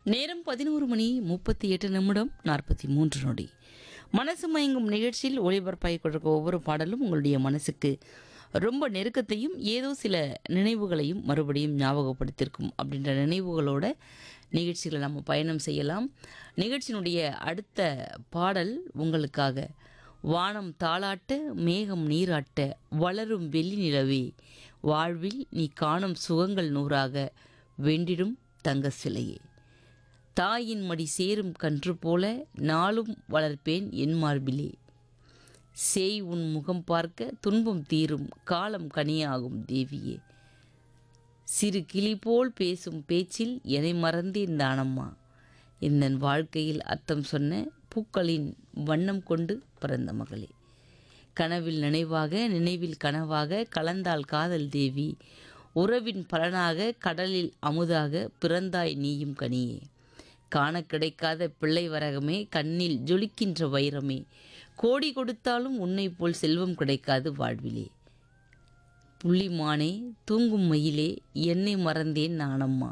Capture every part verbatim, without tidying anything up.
நேரம் பதினோரு மணி முப்பத்தி எட்டு நிமிடம் நாற்பத்தி மூன்று நொடி. மனசு மயங்கும் நிகழ்ச்சியில் ஒளிபரப்பாய் கொடுக்க ஒவ்வொரு பாடலும் உங்களுடைய மனசுக்கு ரொம்ப நெருக்கத்தையும் ஏதோ சில நினைவுகளையும் மறுபடியும் ஞாபகப்படுத்தியிருக்கும் அப்படின்ற நினைவுகளோட நிகழ்ச்சிகளை நம்ம பயணம் செய்யலாம். நிகழ்ச்சியினுடைய அடுத்த பாடல் உங்களுக்காக. வானம் தாளாட்ட மேகம் நீராட்ட வளரும் வெள்ளி நிலவே வாழ்வில் நீ காணும் சுகங்கள் நூறாக வெண்டிடும் தங்க சிலையே தாயின் மடி சேரும் கன்று போல நாளும் வளர்ப்பேன் என் மார்பிலே சேய் உன் முகம் பார்க்க துன்பம் தீரும் காலம் கனியாகும் தேவியே சிறு கிளி போல் பேசும் பேச்சில் என்னை மறந்தேன் தானம்மா என் வாழ்க்கையில் அர்த்தம் சொன்ன பூக்களின் வண்ணம் கொண்டு பிறந்த மகளே கனவில் நினைவாக நினைவில் கனவாக கலந்தாள் காதல் தேவி உறவின் பலனாக கடலில் அமுதாக பிறந்தாய் நீயும் கனியே காண கிடைக்காத பிள்ளை வரகமே கண்ணில் ஜொலிக்கின்ற வைரமே கோடி கொடுத்தாலும் உன்னை போல் செல்வம் கிடைக்காது வாழ்விலே புள்ளிமானே தூங்கும் மயிலே என்னை மறந்தேன் நானம்மா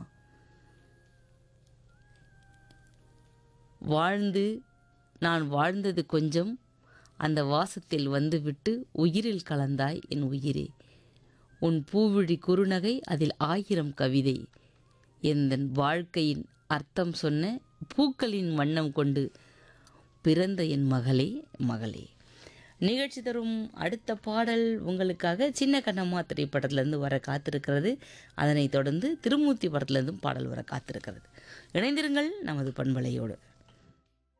வாழ்ந்து நான் வாழ்ந்தது கொஞ்சம் அந்த வாசத்தில் வந்துவிட்டு உயிரில் கலந்தாய் என் உயிரே உன் பூவிழி குறுநகை அதில் ஆயிரம் கவிதை எந்தன் வாழ்க்கையின் அர்த்தம் சொன்ன பூக்களின் வண்ணம் கொண்டு பிறந்த என் மகளே மகளே. நிகழ்ச்சி தரும் அடுத்த பாடல் உங்களுக்காக சின்ன கண்ணம்மா திரைப்படத்திலேருந்து வர காத்திருக்கிறது. அதனைத் தொடர்ந்து திருமூர்த்தி படத்திலேருந்தும் பாடல் வர காத்திருக்கிறது. இணைந்திருங்கள் நமது பண்பலையோடு.